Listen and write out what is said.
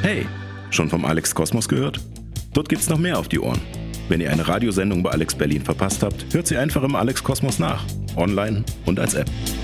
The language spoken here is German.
Hey, schon vom Alex Kosmos gehört? Dort gibt's noch mehr auf die Ohren. Wenn ihr eine Radiosendung bei Alex Berlin verpasst habt, hört sie einfach im Alex Kosmos nach. Online und als App.